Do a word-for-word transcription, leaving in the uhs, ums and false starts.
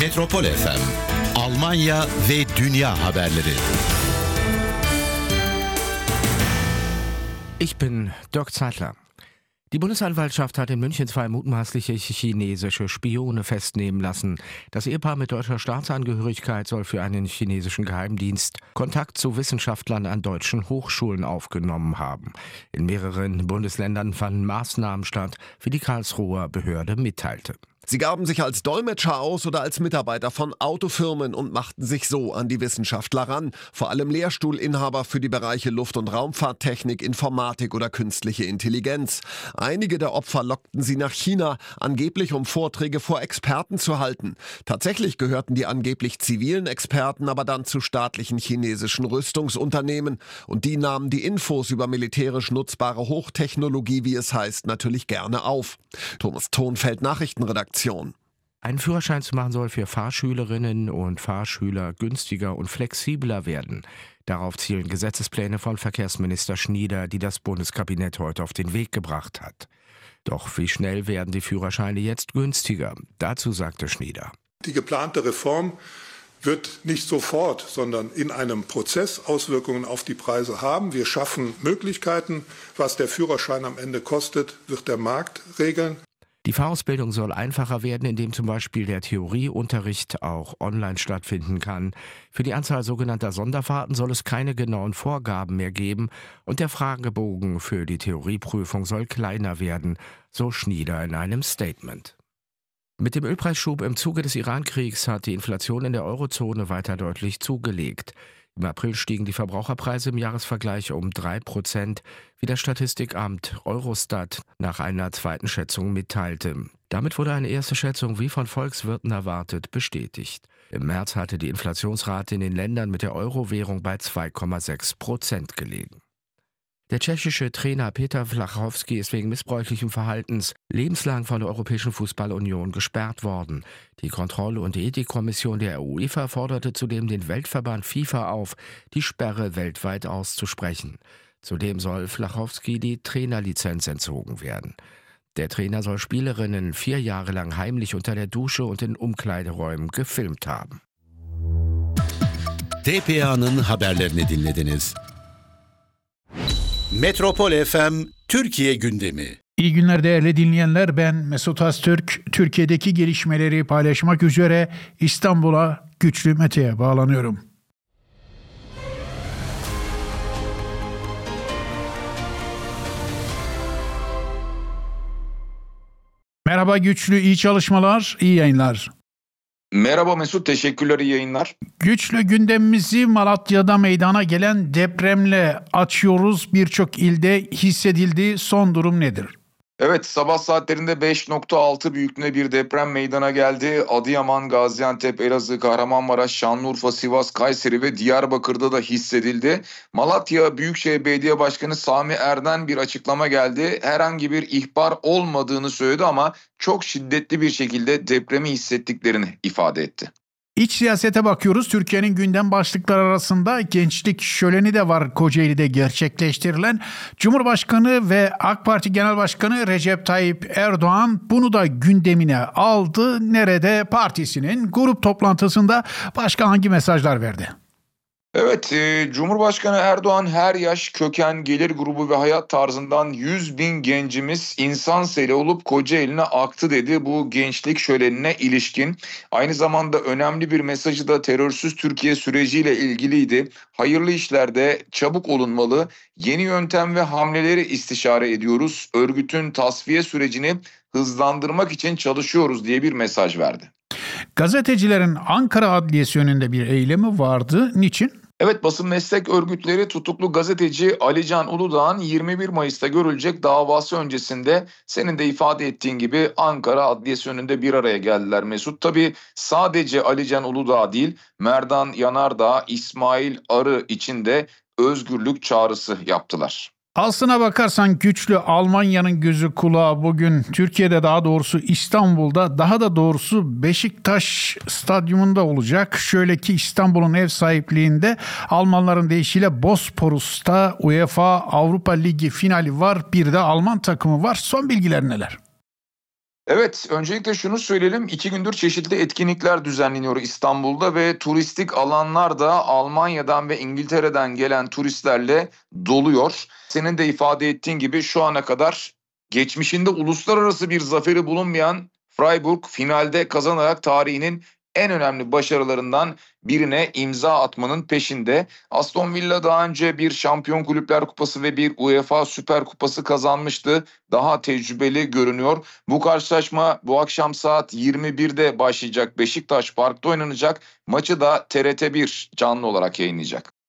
Metropol F M, Almanya ve dünya haberleri. Ich bin Dirk Zeitler. Die Bundesanwaltschaft hat in München zwei mutmaßliche chinesische Spione festnehmen lassen. Das Ehepaar mit deutscher Staatsangehörigkeit soll für einen chinesischen Geheimdienst Kontakt zu Wissenschaftlern an deutschen Hochschulen aufgenommen haben. In mehreren Bundesländern fanden Maßnahmen statt, wie die Karlsruher Behörde mitteilte. Sie gaben sich als Dolmetscher aus oder als Mitarbeiter von Autofirmen und machten sich so an die Wissenschaftler ran. Vor allem Lehrstuhlinhaber für die Bereiche Luft- und Raumfahrttechnik, Informatik oder künstliche Intelligenz. Einige der Opfer lockten sie nach China, angeblich um Vorträge vor Experten zu halten. Tatsächlich gehörten die angeblich zivilen Experten aber dann zu staatlichen chinesischen Rüstungsunternehmen. Und die nahmen die Infos über militärisch nutzbare Hochtechnologie, wie es heißt, natürlich gerne auf. Thomas Thonfeld, Nachrichtenredaktion. Einen Führerschein zu machen soll für Fahrschülerinnen und Fahrschüler günstiger und flexibler werden. Darauf zielen Gesetzespläne von Verkehrsminister Schnieder, die das Bundeskabinett heute auf den Weg gebracht hat. Doch wie schnell werden die Führerscheine jetzt günstiger? Dazu sagte Schnieder: Die geplante Reform wird nicht sofort, sondern in einem Prozess Auswirkungen auf die Preise haben. Wir schaffen Möglichkeiten. Was der Führerschein am Ende kostet, wird der Markt regeln. Die Fahrausbildung soll einfacher werden, indem zum Beispiel der Theorieunterricht auch online stattfinden kann. Für die Anzahl sogenannter Sonderfahrten soll es keine genauen Vorgaben mehr geben und der Fragebogen für die Theorieprüfung soll kleiner werden, so Schnieder in einem Statement. Mit dem Ölpreisschub im Zuge des Iran-Kriegs hat die Inflation in der Eurozone weiter deutlich zugelegt. Im April stiegen die Verbraucherpreise im Jahresvergleich um drei Prozent, wie das Statistikamt Eurostat nach einer zweiten Schätzung mitteilte. Damit wurde eine erste Schätzung, wie von Volkswirten erwartet, bestätigt. Im März hatte die Inflationsrate in den Ländern mit der Euro-Währung bei zwei Komma sechs Prozent gelegen. Der tschechische Trainer Petr Vlachowski ist wegen missbräuchlichen Verhaltens lebenslang von der Europäischen Fußballunion gesperrt worden. Die Kontroll- und Ethikkommission der UEFA forderte zudem den Weltverband FIFA auf, die Sperre weltweit auszusprechen. Zudem soll Vlachowski die Trainerlizenz entzogen werden. Der Trainer soll Spielerinnen vier Jahre lang heimlich unter der Dusche und in Umkleideräumen gefilmt haben. T P A'nın haberlerini dinlediniz. Metropol F M Türkiye gündemi. İyi günler değerli dinleyenler, ben Mesut Öztürk. Türkiye'deki gelişmeleri paylaşmak üzere İstanbul'a Güçlü Mete'ye bağlanıyorum. Merhaba Güçlü, iyi çalışmalar, iyi yayınlar. Merhaba Mesut, teşekkürler, iyi yayınlar. Güçlü, gündemimizi Malatya'da meydana gelen depremle açıyoruz. Birçok ilde hissedildi. Son durum nedir? Evet, sabah saatlerinde beş nokta altı büyüklüğünde bir deprem meydana geldi. Adıyaman, Gaziantep, Elazığ, Kahramanmaraş, Şanlıurfa, Sivas, Kayseri ve Diyarbakır'da da hissedildi. Malatya Büyükşehir Belediye Başkanı Sami Erden bir açıklama geldi. Herhangi bir ihbar olmadığını söyledi ama çok şiddetli bir şekilde depremi hissettiklerini ifade etti. İç siyasete bakıyoruz. Türkiye'nin gündem başlıkları arasında gençlik şöleni de var, Kocaeli'de gerçekleştirilen. Cumhurbaşkanı ve AK Parti Genel Başkanı Recep Tayyip Erdoğan bunu da gündemine aldı. Nerede? Partisinin grup toplantısında başka hangi mesajlar verdi? Evet, e, Cumhurbaşkanı Erdoğan her yaş, köken, gelir grubu ve hayat tarzından yüz bin gencimiz insan seli olup Kocaeli'ne aktı dedi bu gençlik şölenine ilişkin. Aynı zamanda önemli bir mesajı da terörsüz Türkiye süreciyle ilgiliydi. Hayırlı işlerde çabuk olunmalı, yeni yöntem ve hamleleri istişare ediyoruz. Örgütün tasfiye sürecini hızlandırmak için çalışıyoruz diye bir mesaj verdi. Gazetecilerin Ankara Adliyesi önünde bir eylemi vardı. Niçin? Evet, basın meslek örgütleri tutuklu gazeteci Alican Uludağ'ın yirmi bir Mayıs'ta görülecek davası öncesinde senin de ifade ettiğin gibi Ankara Adliyesi önünde bir araya geldiler Mesut. Tabii sadece Alican Uludağ değil, Merdan Yanardağ, İsmail Arı için de özgürlük çağrısı yaptılar. Aslına bakarsan Güçlü, Almanya'nın gözü kulağı bugün Türkiye'de, daha doğrusu İstanbul'da, daha da doğrusu Beşiktaş stadyumunda olacak. Şöyle ki İstanbul'un ev sahipliğinde Almanların deyişiyle Bosporus'ta UEFA Avrupa Ligi finali var. Bir de Alman takımı var. Son bilgiler neler? Evet, öncelikle şunu söyleyelim. iki gündür çeşitli etkinlikler düzenleniyor İstanbul'da ve turistik alanlar da Almanya'dan ve İngiltere'den gelen turistlerle doluyor. Senin de ifade ettiğin gibi şu ana kadar geçmişinde uluslararası bir zaferi bulunmayan Freiburg finalde kazanarak tarihinin en önemli başarılarından birine imza atmanın peşinde. Aston Villa daha önce bir Şampiyon Kulüpler Kupası ve bir UEFA Süper Kupası kazanmıştı. Daha tecrübeli görünüyor. Bu karşılaşma bu akşam saat yirmi birde başlayacak. Beşiktaş Park'ta oynanacak. Maçı da T R T bir canlı olarak yayınlayacak.